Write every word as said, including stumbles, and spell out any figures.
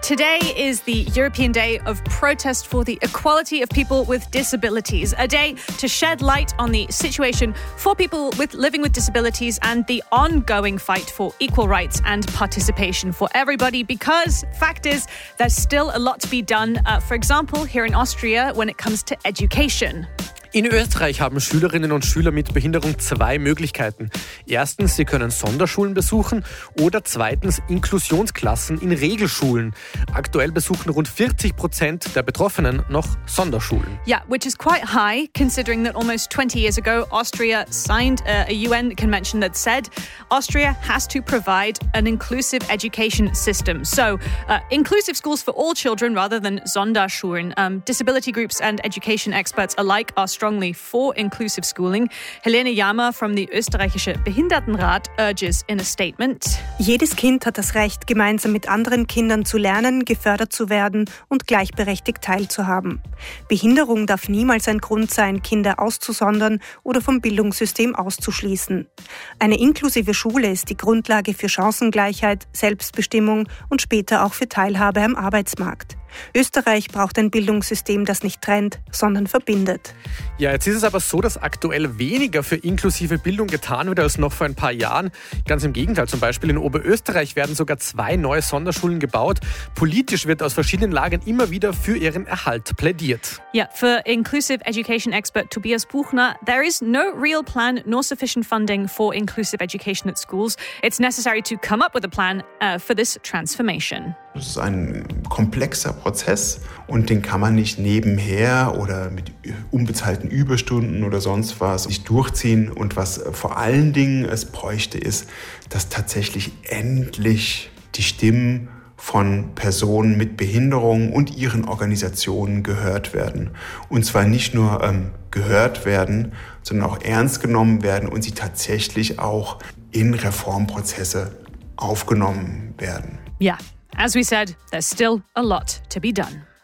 Today is the European Day of Protest for the Equality of People with Disabilities, a day to shed light on the situation for people with living with disabilities and the ongoing fight for equal rights and participation for everybody, because fact is there's still a lot to be done, uh, for example, here in Austria when it comes to education. In Österreich haben Schülerinnen und Schüler mit Behinderung zwei Möglichkeiten. Erstens, sie können Sonderschulen besuchen oder zweitens Inklusionsklassen in Regelschulen. Aktuell besuchen rund vierzig Prozent der Betroffenen noch Sonderschulen. Yeah, which is quite high considering that almost twenty years ago Austria signed a, a U N convention that said Austria has to provide an inclusive education system. So, uh, inclusive schools for all children rather than Sonderschulen. Um, disability groups and education experts alike are strongly for inclusive schooling. Helene Jama from the Österreichische Behindertenrat urges in a statement: Jedes Kind hat das Recht, gemeinsam mit anderen Kindern zu lernen, gefördert zu werden und gleichberechtigt teilzuhaben. Behinderung darf niemals ein Grund sein, Kinder auszusondern oder vom Bildungssystem auszuschließen. Eine inklusive Schule ist die Grundlage für Chancengleichheit, Selbstbestimmung und später auch für Teilhabe am Arbeitsmarkt. Österreich braucht ein Bildungssystem, das nicht trennt, sondern verbindet. Ja, jetzt ist es aber so, dass aktuell weniger für inklusive Bildung getan wird als noch vor ein paar Jahren. Ganz im Gegenteil, zum Beispiel in Oberösterreich werden sogar zwei neue Sonderschulen gebaut. Politisch wird aus verschiedenen Lagern immer wieder für ihren Erhalt plädiert. Yeah, for inclusive education expert Tobias Buchner, there is no real plan nor sufficient funding for inclusive education at schools. It's necessary to come up with a plan uh, for this transformation. Das ist ein komplexer Prozess und den kann man nicht nebenher oder mit unbezahlten Überstunden oder sonst was nicht durchziehen. Und was vor allen Dingen es bräuchte, ist, dass tatsächlich endlich die Stimmen von Personen mit Behinderung und ihren Organisationen gehört werden. Und zwar nicht nur ähm, gehört werden, sondern auch ernst genommen werden und sie tatsächlich auch in Reformprozesse aufgenommen werden. Yeah. As we said, there's still a lot to be done.